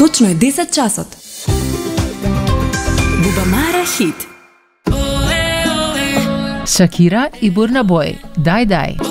Точно е 10 часот. Бубамара хит. Шакира и Бурна Бой. Дај.